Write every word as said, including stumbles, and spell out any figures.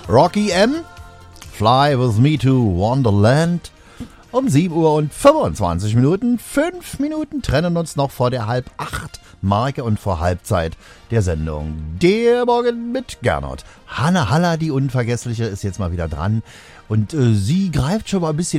Rocky M. Fly with me to Wonderland. Um sieben Uhr und fünfundzwanzig Minuten. Fünf Minuten trennen uns noch vor der halb acht Marke und vor Halbzeit der Sendung. Der Morgen mit Gernot. Hanna Haller, die Unvergessliche, ist jetzt mal wieder dran. Und äh, sie greift schon mal ein bisschen